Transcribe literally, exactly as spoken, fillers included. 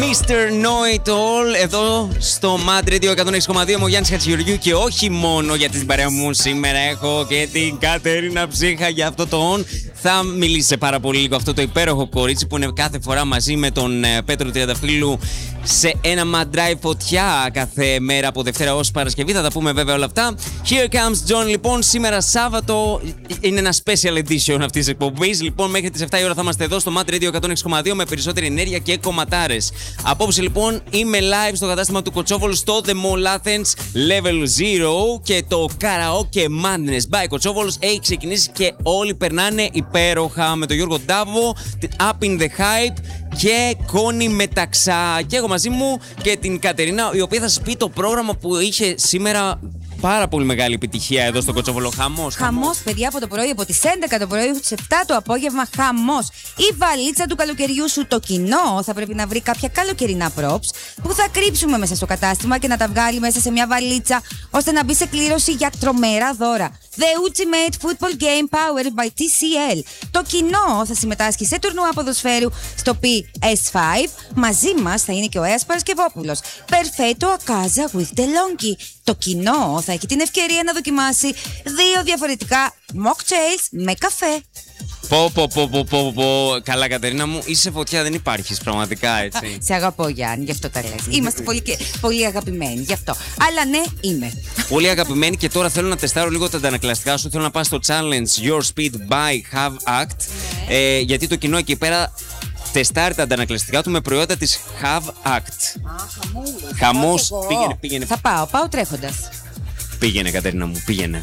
μίστερ Know It All εδώ στο Mad Radio εκατόν έξι κόμμα δύο. Είμαι ο Γιάννης Χατζηγεωργίου και όχι μόνο για την παρέα μου σήμερα έχω και την Κατερίνα Ψύχα για αυτό το on. Θα μιλήσει πάρα πολύ λίγο αυτό το υπέροχο κορίτσι που είναι κάθε φορά μαζί με τον Πέτρο Τριανταφύλλου σε ένα Mad Drive φωτιά κάθε μέρα από Δευτέρα ως Παρασκευή. Θα τα πούμε βέβαια όλα αυτά. Here comes John λοιπόν. Σήμερα Σάββατο είναι ένα special edition αυτής της εκπομπής. Λοιπόν, μέχρι τις εφτά η ώρα θα είμαστε εδώ στο Mad Radio εκατόν έξι κόμμα δύο με περισσότερη ενέργεια και κομματάρες. Απόψε λοιπόν είμαι live στο κατάστημα του Κοτσόβολου στο The Mall Athens Level Zero και το Karaoke Madness by Κοτσόβολος έχει ξεκινήσει και όλοι περνάνε υπέροχα με τον Γιώργο Ντάβο, Up in the Hype και Κόνη Μεταξά. Και εγώ μαζί μου και την Κατερίνα, η οποία θα σας πει το πρόγραμμα που είχε σήμερα πάρα πολύ μεγάλη επιτυχία εδώ στο Κοτσόβολο. Χαμός. Χαμός, παιδιά, από το πρωί, από τις έντεκα το πρωί στις εφτά το απόγευμα. Χαμός. Η βαλίτσα του καλοκαιριού σου, το κοινό θα πρέπει να βρει κάποια καλοκαιρινά props που θα κρύψουμε μέσα στο κατάστημα και να τα βγάλει μέσα σε μια βαλίτσα ώστε να μπει σε κλήρωση για τρομερά δώρα. The Ultimate Football Game Powered by τι σι ελ. Το κοινό θα συμμετάσχει σε τουρνουά ποδοσφαίρου στο πι ες φάιβ. Μαζί μας θα είναι και ο Έας Παρασκευόπουλος. Perfetto a casa with DeLonghi. Το κοινό θα έχει την ευκαιρία να δοκιμάσει δύο διαφορετικά mocktails με καφέ. Πω, πω, πω, πω, πω, πω. Καλά, Κατερίνα μου, είσαι φωτιά, δεν υπάρχεις πραγματικά, έτσι. Σε αγαπώ, Γιάννη, γι' αυτό τα λες. Είμαστε πολύ, πολύ αγαπημένοι, γι' αυτό. Αλλά ναι, είμαι. Πολύ αγαπημένοι και τώρα θέλω να τεστάρω λίγο τα αντανακλαστικά σου. Θέλω να πάω στο Challenge Your Speed by Have Act. Ε, γιατί το κοινό εκεί πέρα τεστάρει τα αντανακλαστικά του με προϊόντα της Have Act. Χαμός. Πήγαινε, πήγαινε. Θα πάω, πάω τρέχοντας. Πήγαινε, Κατερίνα μου, πήγαινε.